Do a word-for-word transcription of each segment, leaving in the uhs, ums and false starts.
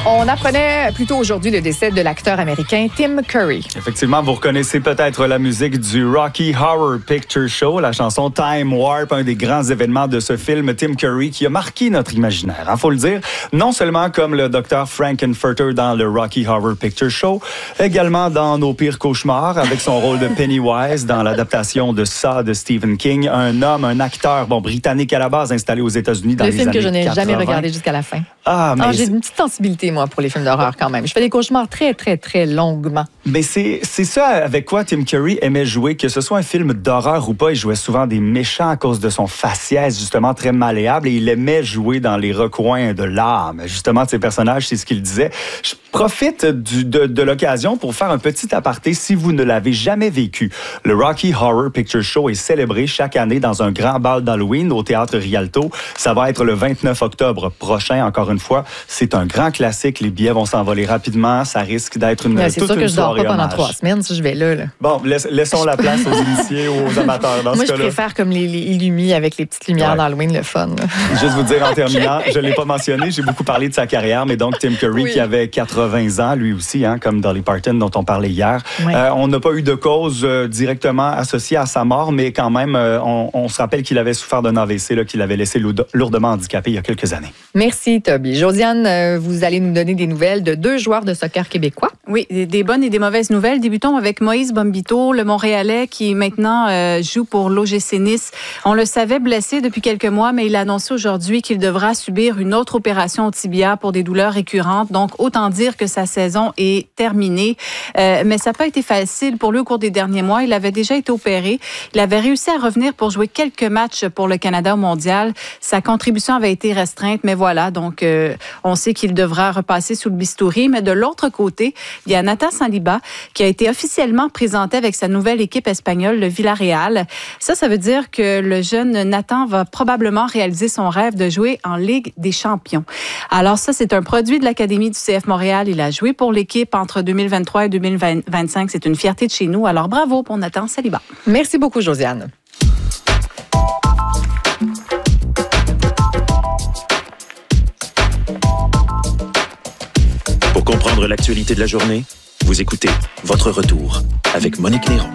On apprenait plus tôt aujourd'hui le décès de l'acteur américain Tim Curry. Effectivement, vous reconnaissez peut-être la musique du Rocky Horror Picture Show, la chanson Time Warp, un des grands événements de ce film Tim Curry qui a marqué notre imaginaire, il hein, faut le dire. Non seulement comme le docteur Frankenfurter dans le Rocky Horror Picture Show, également dans Nos pires cauchemars avec son rôle de Pennywise dans l'adaptation de Saw de Stephen King, un homme, un acteur bon britannique à la base installé aux États-Unis dans le les film années que je n'ai quatre-vingts. jamais regardé jusqu'à la fin. Ah, mais ah, j'ai une petite sensibilité, moi, pour les films d'horreur quand même. Je fais des cauchemars très, très, très longuement. Mais c'est, c'est ça avec quoi Tim Curry aimait jouer, que ce soit un film d'horreur ou pas. Il jouait souvent des méchants à cause de son faciès, justement, très malléable. Et il aimait jouer dans les recoins de l'âme, justement, de ses personnages. C'est ce qu'il disait. Je profite du, de, de l'occasion pour faire un petit aparté si vous ne l'avez jamais vécu. Le Rocky Horror Picture Show est célébré chaque année dans un grand bal d'Halloween au Théâtre Rialto. Ça va être le vingt-neuf octobre prochain, encore une fois. C'est un grand classique. Les billets vont s'envoler rapidement. Ça risque d'être une, ouais, c'est toute sûr une que je dors pas pendant hommage. trois semaines si je vais là. là. Bon, laisse, laissons la place aux initiés ou aux amateurs dans Moi, ce je cas-là. préfère comme les, les Illumi avec les petites lumières Ouais. d'Halloween, le fun. Là. Juste vous dire en terminant, je ne l'ai pas mentionné, j'ai beaucoup parlé de sa carrière, mais donc Tim Curry Oui. qui avait quatre-vingts ans, lui aussi, hein, comme Dolly Parton dont on parlait hier. Ouais. Euh, on n'a pas eu de cause euh, directement associée à sa mort, mais quand même, euh, on, on se rappelle qu'il avait souffert d'un A V C là, qu'il avait laissé lourdement handicapé il y a quelques années. Merci, Toby. Josiane, euh, vous allez nous donner des nouvelles de deux joueurs de soccer québécois. Oui, des bonnes et des mauvaises nouvelles. Débutons avec Moïse Bombito, le Montréalais qui maintenant euh, joue pour l'O G C Nice. On le savait blessé depuis quelques mois, mais il a annoncé aujourd'hui qu'il devra subir une autre opération au tibia pour des douleurs récurrentes. Donc, autant dire que sa saison est terminée. Euh, mais ça n'a pas été facile pour lui au cours des derniers mois. Il avait déjà été opéré. Il avait réussi à revenir pour jouer quelques matchs pour le Canada au mondial. Sa contribution avait été restreinte, mais voilà. Donc, euh, on sait qu'il devra repasser sous le bistouri. Mais de l'autre côté, il y a Nathan Saliba qui a été officiellement présenté avec sa nouvelle équipe espagnole, le Villarreal. Ça, ça veut dire que le jeune Nathan va probablement réaliser son rêve de jouer en Ligue des champions. Alors ça, c'est un produit de l'Académie du C F Montréal. Il a joué pour l'équipe entre deux mille vingt-trois et deux mille vingt-cinq. C'est une fierté de chez nous. Alors bravo pour Nathan Saliba. Merci beaucoup, Josiane. Pour comprendre l'actualité de la journée, vous écoutez Votre Retour avec Monique Néron.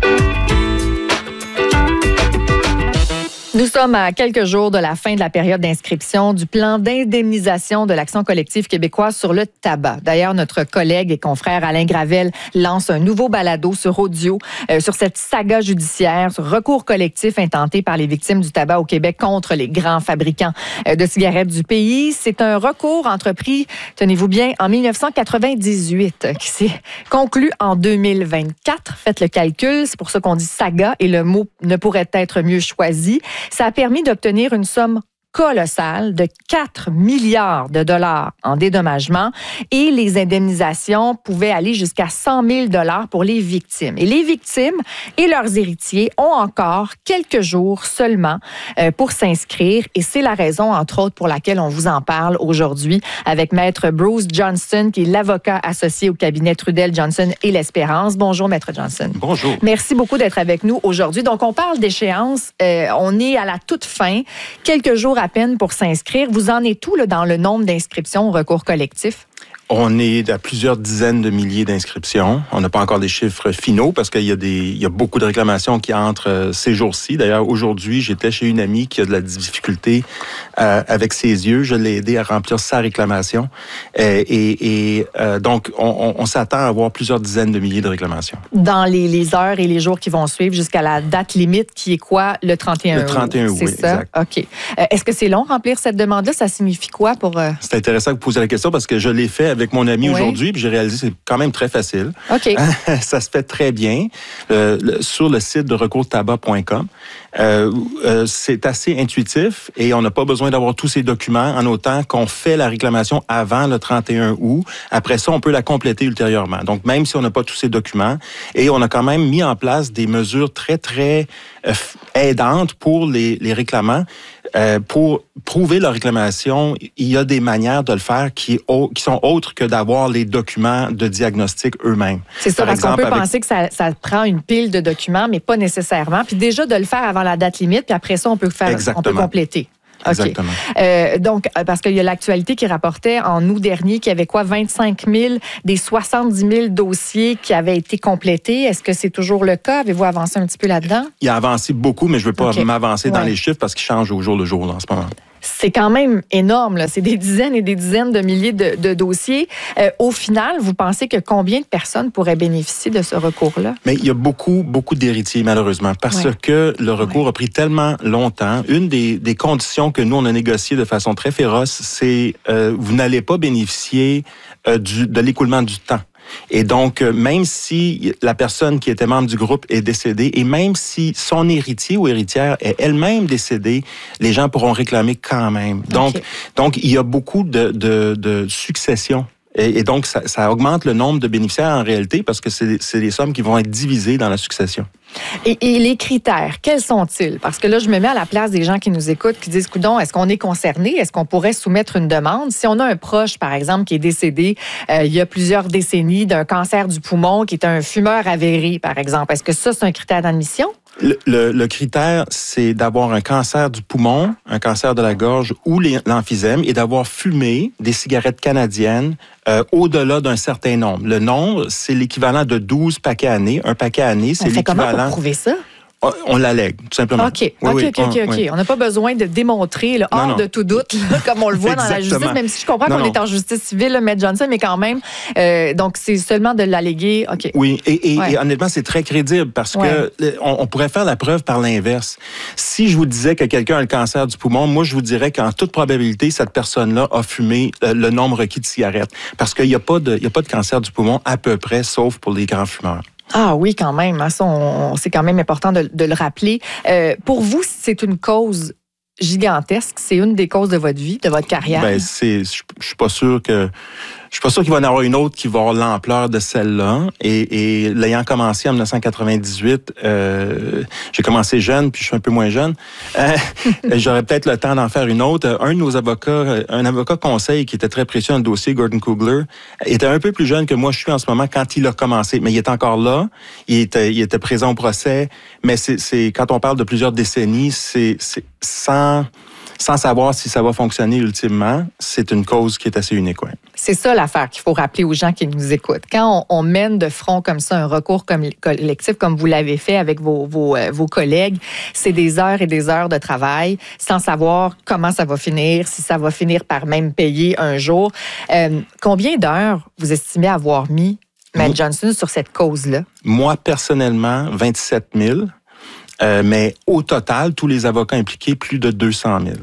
Nous sommes à quelques jours de la fin de la période d'inscription du plan d'indemnisation de l'Action collective québécoise sur le tabac. D'ailleurs, notre collègue et confrère Alain Gravel lance un nouveau balado sur audio euh, sur cette saga judiciaire, sur recours collectif intenté par les victimes du tabac au Québec contre les grands fabricants euh, de cigarettes du pays. C'est un recours entrepris, tenez-vous bien, en dix-neuf cent quatre-vingt-dix-huit qui s'est conclu en deux mille vingt-quatre. Faites le calcul, c'est pour ça qu'on dit saga et le mot ne pourrait être mieux choisi. Ça a permis d'obtenir une somme colossale de quatre milliards de dollars en dédommagement et les indemnisations pouvaient aller jusqu'à cent mille dollars pour les victimes. Et les victimes et leurs héritiers ont encore quelques jours seulement euh, pour s'inscrire et c'est la raison, entre autres, pour laquelle on vous en parle aujourd'hui avec Maître Bruce Johnston, qui est l'avocat associé au cabinet Trudel Johnson et l'Espérance. Bonjour, Maître Johnston. Bonjour. Merci beaucoup d'être avec nous aujourd'hui. Donc, on parle d'échéance. Euh, on est à la toute fin, quelques jours à peine pour s'inscrire. Vous en êtes où là, dans le nombre d'inscriptions au recours collectif? On est à plusieurs dizaines de milliers d'inscriptions. On n'a pas encore des chiffres finaux parce qu'il y a des, il y a beaucoup de réclamations qui entrent ces jours-ci. D'ailleurs, aujourd'hui, j'étais chez une amie qui a de la difficulté euh, avec ses yeux. Je l'ai aidé à remplir sa réclamation. Euh, et, et euh, donc, on, on, on s'attend à avoir plusieurs dizaines de milliers de réclamations. Dans les, les heures et les jours qui vont suivre jusqu'à la date limite qui est quoi? Le trente et un août. Le trente et un août, c'est oui, ça? exact. OK. Euh, est-ce que c'est long remplir cette demande-là? Ça signifie quoi pour... Euh... C'est intéressant que vous posiez la question parce que je l'ai fait avec mon ami oui. aujourd'hui, puis j'ai réalisé que c'est quand même très facile. OK. Ça se fait très bien euh, le, sur le site de recours tabac point com. Euh, euh, c'est assez intuitif et on n'a pas besoin d'avoir tous ces documents en autant qu'on fait la réclamation avant le trente et un août. Après ça, on peut la compléter ultérieurement. Donc, même si on n'a pas tous ces documents, et on a quand même mis en place des mesures très, très euh, aidantes pour les, les réclamants. Euh, pour prouver leur réclamation, il y a des manières de le faire qui, qui sont autres que d'avoir les documents de diagnostic eux-mêmes. C'est ça, Par parce qu'on exemple, peut avec... penser que ça, ça prend une pile de documents, mais pas nécessairement. Puis déjà, de le faire avant la date limite, puis après ça, on peut, faire, on peut compléter. exactement. Euh, donc, parce qu'il y a l'actualité qui rapportait en août dernier qu'il y avait quoi, vingt-cinq mille des soixante-dix mille dossiers qui avaient été complétés. Est-ce que c'est toujours le cas? Avez-vous avancé un petit peu là-dedans? Il a avancé beaucoup, mais je ne veux pas okay. m'avancer ouais. dans les chiffres parce qu'ils changent au jour le jour là, en ce moment. C'est quand même énorme, là. C'est des dizaines et des dizaines de milliers de, de dossiers. Euh, au final, vous pensez que combien de personnes pourraient bénéficier de ce recours-là? Mais il y a beaucoup, beaucoup d'héritiers, malheureusement, parce ouais. que le recours ouais. a pris tellement longtemps. Une des, des conditions que nous, on a négociées de façon très féroce, c'est euh, vous n'allez pas bénéficier euh, du, de l'écoulement du temps. Et donc, même si la personne qui était membre du groupe est décédée et même si son héritier ou héritière est elle-même décédée, les gens pourront réclamer quand même. Donc, okay. donc il y a beaucoup de, de, de succession. Et, et donc, ça, ça augmente le nombre de bénéficiaires en réalité parce que c'est, c'est des sommes qui vont être divisées dans la succession. Et, et les critères, quels sont-ils? Parce que là, je me mets à la place des gens qui nous écoutent, qui disent, coudonc, est-ce qu'on est concerné? Est-ce qu'on pourrait soumettre une demande? Si on a un proche, par exemple, qui est décédé euh, il y a plusieurs décennies d'un cancer du poumon, qui est un fumeur avéré, par exemple, est-ce que ça, c'est un critère d'admission? Le, le, le critère, c'est d'avoir un cancer du poumon, un cancer de la gorge ou les, l'emphysème et d'avoir fumé des cigarettes canadiennes euh, au-delà d'un certain nombre. Le nombre, c'est l'équivalent de douze paquets année. Un paquet année, c'est On fait l'équivalent... Comment pour prouver ça? On l'allègue, tout simplement. OK, oui, OK, oui, OK, OK. on, oui. On n'a pas besoin de démontrer, là, hors non, non. de tout doute, là, comme on le voit dans la justice, même si je comprends non, qu'on non. est en justice civile, là, Maître Johnson, mais quand même, euh, donc c'est seulement de l'alléguer. OK. Oui, et, et, ouais. et honnêtement, c'est très crédible parce ouais. que on, on pourrait faire la preuve par l'inverse. Si je vous disais que quelqu'un a le cancer du poumon, moi, je vous dirais qu'en toute probabilité, cette personne-là a fumé euh, le nombre requis de cigarettes. Parce qu'il n'y a pas de, il y a pas de cancer du poumon à peu près, sauf pour les grands fumeurs. Ah oui, quand même. Ça, on, c'est quand même important de, de le rappeler. Euh, pour vous, c'est une cause gigantesque. C'est une des causes de votre vie, de votre carrière. Ben, c'est, je, je suis pas sûr que, je suis pas sûr qu'il va y en avoir une autre qui va avoir l'ampleur de celle-là. Et, et l'ayant commencé en dix-neuf cent quatre-vingt-dix-huit, euh, j'ai commencé jeune, puis je suis un peu moins jeune. Euh, j'aurais peut-être le temps d'en faire une autre. Un de nos avocats, un avocat conseil qui était très précieux dans le dossier, Gordon Kugler, était un peu plus jeune que moi je suis en ce moment quand il a commencé. Mais il est encore là. Il était, il était présent au procès. Mais c'est, c'est quand on parle de plusieurs décennies, c'est, c'est sans... sans savoir si ça va fonctionner ultimement, c'est une cause qui est assez unique. Ouais. C'est ça l'affaire qu'il faut rappeler aux gens qui nous écoutent. Quand on, on mène de front comme ça un recours comme, collectif, comme vous l'avez fait avec vos, vos, euh, vos collègues, c'est des heures et des heures de travail sans savoir comment ça va finir, si ça va finir par même payer un jour. Euh, combien d'heures vous estimez avoir mis, Matt Johnson, sur cette cause-là? Moi, personnellement, vingt-sept mille. Euh, mais au total, tous les avocats impliqués, plus de deux cent mille.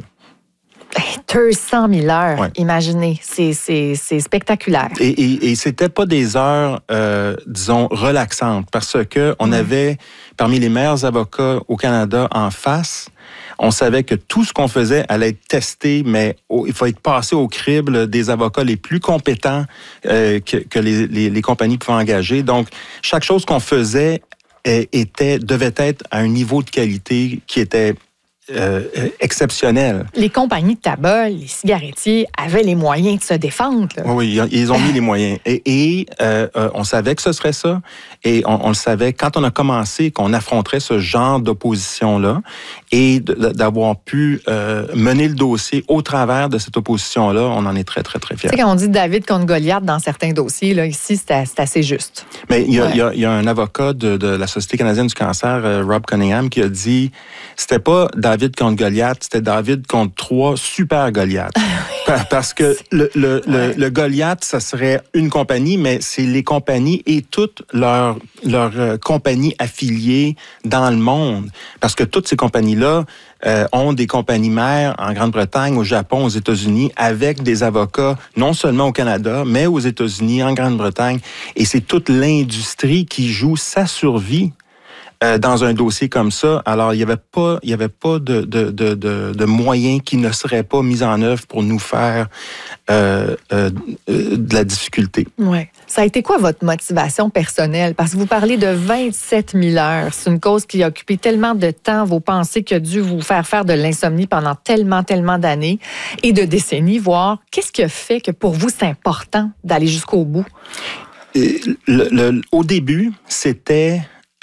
deux cent mille heures, ouais. Imaginez. C'est, c'est, c'est spectaculaire. Et, et, et c'était pas des heures, euh, disons, relaxantes, parce que on mmh. avait, parmi les meilleurs avocats au Canada en face, on savait que tout ce qu'on faisait allait être testé, mais au, il faut être passé au crible des avocats les plus compétents euh, que, que les, les, les compagnies pouvaient engager. Donc, chaque chose qu'on faisait était, devait être à un niveau de qualité qui était euh, exceptionnel. Les compagnies de tabac, les cigarettiers avaient les moyens de se défendre. Là. Oui, ils ont mis les moyens. Et, et euh, on savait que ce serait ça. Et on, on le savait quand on a commencé qu'on affronterait ce genre d'opposition-là et de, d'avoir pu euh, mener le dossier au travers de cette opposition-là, on en est très, très, très fiers. Tu sais, quand on dit David contre Goliath dans certains dossiers, là, ici, c'est, c'est assez juste. Mais il y a, ouais. il y a, il y a un avocat de, de la Société canadienne du cancer, euh, Rob Cunningham, qui a dit c'était pas David contre Goliath, c'était David contre trois super Goliaths. Parce que le, le, ouais. le, le Goliath, ça serait une compagnie, mais c'est les compagnies et toutes leurs leurs euh, compagnies affiliées dans le monde. Parce que toutes ces compagnies-là euh, ont des compagnies mères en Grande-Bretagne, au Japon, aux États-Unis, avec des avocats, non seulement au Canada, mais aux États-Unis, en Grande-Bretagne. Et c'est toute l'industrie qui joue sa survie euh, dans un dossier comme ça. Alors, il n'y avait pas, il y avait pas de, de, de, de, de moyens qui ne seraient pas mis en œuvre pour nous faire euh, euh, de la difficulté. Oui. Ça a été quoi votre motivation personnelle? Parce que vous parlez de vingt-sept mille heures. C'est une cause qui a occupé tellement de temps, vos pensées, qui a dû vous faire faire de l'insomnie pendant tellement, tellement d'années et de décennies, voire. Qu'est-ce qui a fait que pour vous, c'est important d'aller jusqu'au bout? Et le, le, au début, c'était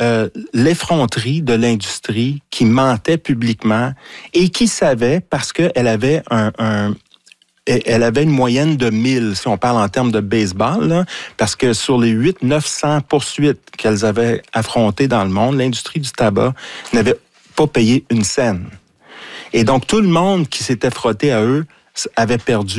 euh, l'effronterie de l'industrie qui mentait publiquement et qui savait, parce qu'elle avait un, un elle avait une moyenne de mille, si on parle en termes de baseball, là, parce que sur les huit neuf cents poursuites qu'elles avaient affrontées dans le monde, l'industrie du tabac n'avait pas payé une scène. Et donc, tout le monde qui s'était frotté à eux avait perdu.